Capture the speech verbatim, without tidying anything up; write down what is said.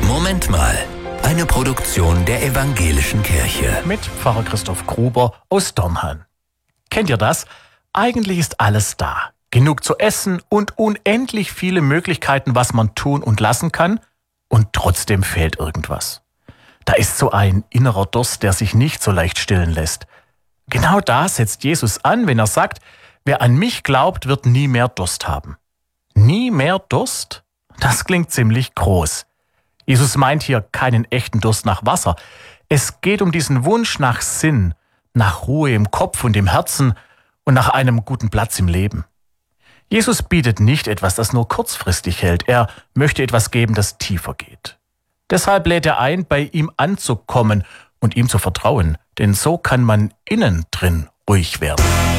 Moment mal. Eine Produktion der Evangelischen Kirche. Mit Pfarrer Christoph Gruber aus Dornheim. Kennt ihr das? Eigentlich ist alles da. Genug zu essen und unendlich viele Möglichkeiten, was man tun und lassen kann. Und trotzdem fehlt irgendwas. Da ist so ein innerer Durst, der sich nicht so leicht stillen lässt. Genau da setzt Jesus an, wenn er sagt, wer an mich glaubt, wird nie mehr Durst haben. Nie mehr Durst? Das klingt ziemlich groß. Jesus meint hier keinen echten Durst nach Wasser. Es geht um diesen Wunsch nach Sinn, nach Ruhe im Kopf und im Herzen und nach einem guten Platz im Leben. Jesus bietet nicht etwas, das nur kurzfristig hält. Er möchte etwas geben, das tiefer geht. Deshalb lädt er ein, bei ihm anzukommen und ihm zu vertrauen, denn so kann man innen drin ruhig werden.